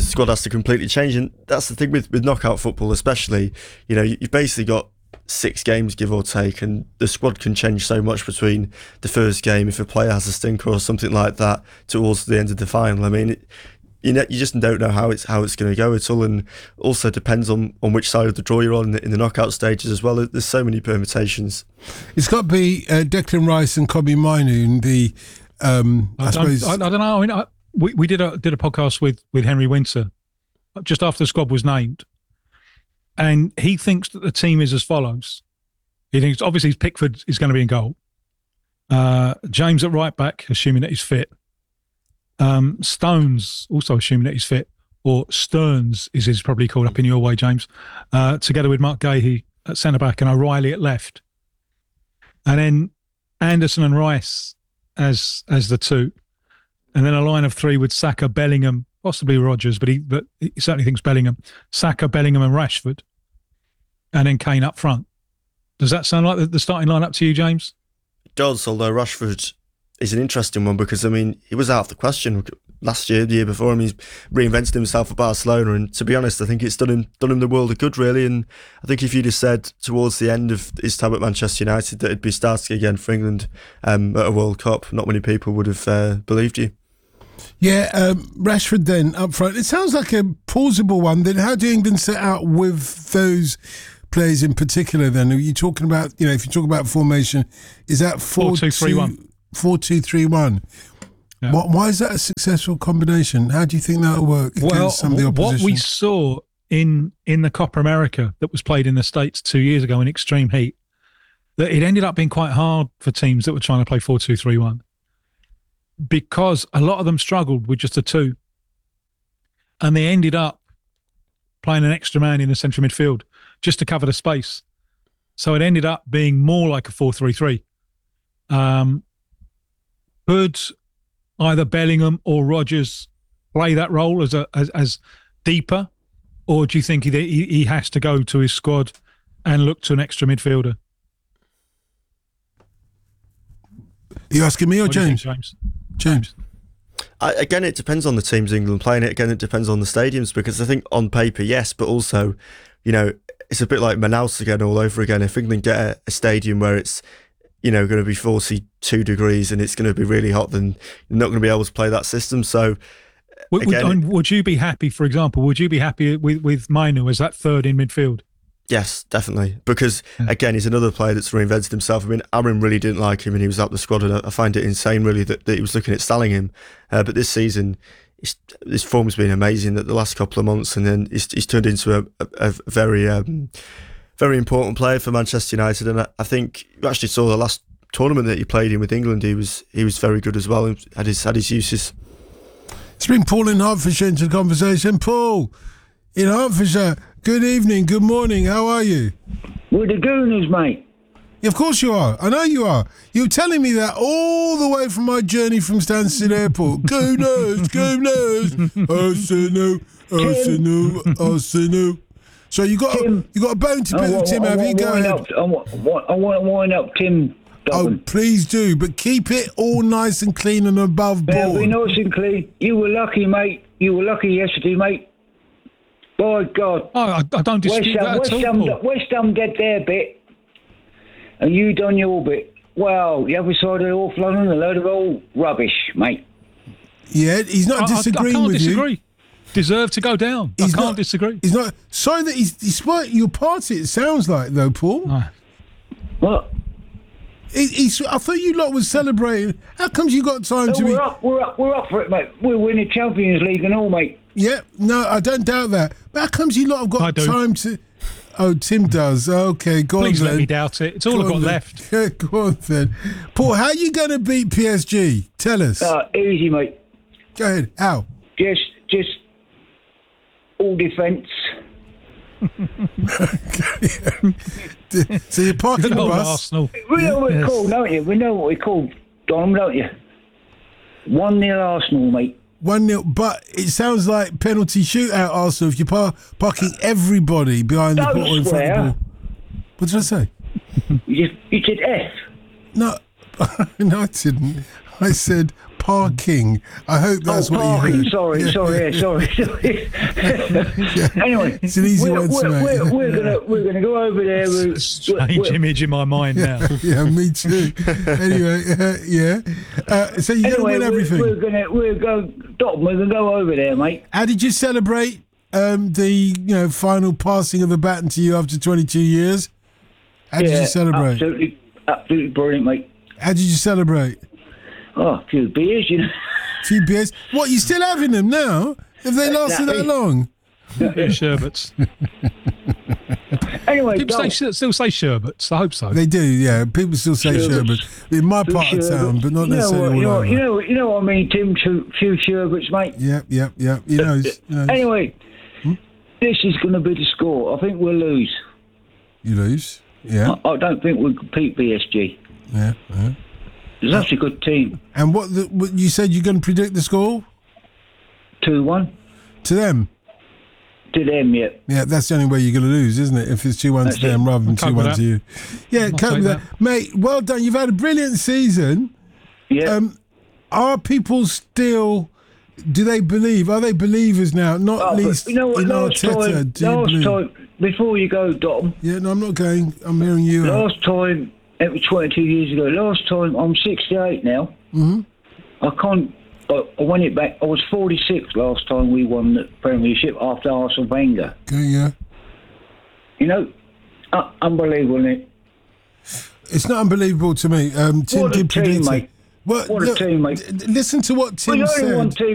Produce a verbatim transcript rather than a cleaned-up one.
squad has to completely change. And that's the thing with, with knockout football, especially. You know, you've basically got six games, give or take, and the squad can change so much between the first game if a player has a stinker or something like that towards the end of the final. I mean, it, you know, you just don't know how it's how it's going to go at all, and also depends on, on which side of the draw you're on in the, in the knockout stages as well. There's so many permutations. It's got to be uh, Declan Rice and Kobbie Mainoo. The um, I, I, suppose I, I don't know. I mean, I, we we did a did a podcast with with Henry Winter just after the squad was named. And he thinks that the team is as follows. He thinks, obviously, Pickford is going to be in goal. Uh, James at right back, assuming that he's fit. Um, Stones, also assuming that he's fit. Or Stearns, is is probably called up in your way, James. Uh, together with Mark Gahey at centre-back and O'Reilly at left. And then Anderson and Rice as as the two. And then a line of three with Saka, Bellingham, possibly Rodgers, but he but he certainly thinks Bellingham, Saka, Bellingham and Rashford, and then Kane up front. Does that sound like the, the starting lineup to you, James? It does, although Rashford is an interesting one because, I mean, he was out of the question last year, the year before. I mean, he's reinvented himself at Barcelona, and to be honest, I think it's done him done him the world of good, really. And I think if you'd have said towards the end of his time at Manchester United that he'd be starting again for England um, at a World Cup, not many people would have uh, believed you. Yeah, um, Rashford then up front. It sounds like a plausible one. Then how do England set out with those players in particular then? Are you talking about, you know, if you talk about formation, is that four two three one? four two three one. Yeah. What, why is that a successful combination? How do you think that'll work against well, some of the opposition? What we saw in, in the Copa America that was played in the States two years ago in extreme heat, that it ended up being quite hard for teams that were trying to play four two three one. Because a lot of them struggled with just a two. And they ended up playing an extra man in the central midfield just to cover the space. So it ended up being more like a four three three. Um, could either Bellingham or Rodgers play that role as a as, as deeper? Or do you think he, he has to go to his squad and look to an extra midfielder? Are you asking me or James? Think, James? James. I, again, it depends on the teams England playing it. Again, it depends on the stadiums, because I think on paper, yes, but also, you know, it's a bit like Manaus again all over again. If England get a, a stadium where it's, you know, going to be forty-two degrees and it's going to be really hot, then you're not going to be able to play that system. So, would, again, would, would you be happy, for example, would you be happy with, with Mainoo as that third in midfield? Yes, definitely. Because, yeah. again, he's another player that's reinvented himself. I mean, Aaron really didn't like him and he was out the squad, and I find it insane, really, that, that he was looking at selling him. Uh, but this season, his, his form's been amazing that the last couple of months, and then he's, he's turned into a, a, a very, um, very important player for Manchester United. And I, I think you actually saw the last tournament that he played in with England, he was he was very good as well, and had his, had his uses. Let's bring Paul in Hertfordshire into the conversation. Paul, in Hertfordshire, good evening, good morning, how are you? We're the Gooners, mate. Yeah, of course you are, I know you are. You were telling me that all the way from my journey from Stansted Airport. Gooners, Gooners, Arsenal, Arsenal, Arsenal. So you got Tim, a, you got a bone to pick with Tim, have you? Go ahead. Up, I want, I want to wind up Tim. Oh, please do, but keep it all nice and clean and above board. It'll be nice and clean. You were lucky, mate. You were lucky yesterday, mate. By God. Oh, I, I don't dispute that West at Ham, all. West Ham did their bit, and you done your bit. Well, the other side of North London, a load of old rubbish, mate. Yeah, he's not I, disagreeing I, I can't with disagree. you. Deserve to go down. He's I can't not, disagree. He's not. Sorry that he's, he's your party, it sounds like, though, Paul. No. What? He, he's, I thought you lot was celebrating. How comes you got time Oh, to we're be... up, we're up, we're up for it, mate. We're winning Champions League and all, mate. Yeah, no, I don't doubt that. But how comes you lot have I got do. time to... Oh, Tim does. Okay, go Please on let then. me doubt it. It's all Go I've got on then. left. Yeah, go on then. Paul, how are you going to beat P S G? Tell us. Uh, easy, mate. Go ahead. How? Just, just all defence. So you're parking Good the old bus. Arsenal. We know what we're Yes. called, don't you? We know what we're called, Dom, don't you? one nil Arsenal, mate. One nil, but it sounds like penalty shootout, Arsenal, if you're par- parking everybody behind the Don't ball in front of the swear. ball. What did I say? You just, you said F. No, no, I didn't. I said parking. I hope that's oh, what parking. you heard. Sorry, Yeah. sorry, yeah, sorry, sorry. Anyway, It's an easy we're, one to we're, make. we're, we're gonna we're gonna go over there. We're, Strange we're, image in my mind now. Yeah, me too. Anyway, uh, yeah. Uh, so you're anyway, going to win everything. We're, we're gonna we're go Dom, we're gonna go over there, mate. How did you celebrate um, the you know final passing of the baton to you after twenty-two years? How did yeah, you celebrate? Absolutely, absolutely brilliant, mate. How did you celebrate? Oh, a few beers, you know. A few beers. What, you still having them now? Have they lasted that Exactly. long? Yeah, sherbets. Anyway, People Dom, say, still say sherbets. I hope so. They do, yeah. People still say Sherbets. sherbet in my part of sherbets. town, but not you know necessarily what, all you know, over. what- you know, you know what I mean, Tim. Few, few sherbets, mate. Yep, yep, yep. You know, you know Anyway, this is going to be the score. I think we'll lose. you lose. Yeah, I, I don't think we'll compete B S G. yeah, yeah. It's such a good team. And what, the, what you said you're going to predict the score two one to them? to them, yeah. Yeah, that's the only way you're going to lose, isn't it? If it's two one to That's them it. rather than I'll two cope with one to that. you. Yeah, I'll cope take with that, mate. Well done. You've had a brilliant season. Yeah. Um, are people still? Do they believe? Are they believers now? Not Oh, but least you know what? in Last Arteta. time, do you last believe? time, before you go, Dom. Yeah, no, I'm not going. I'm hearing you. out. Last time, it was twenty-two years ago. Last time, I'm sixty-eight now. Mm-hmm. I can't. I, I won it back. I was forty-six last time we won the Premiership after Arsene Wenger. Okay, yeah. You know, uh, unbelievable, isn't it? It's not unbelievable to me. Um, Tim What a did team, predict it. mate. Well, What a look, team, mate. d- Listen to what Tim Well, you only said. won two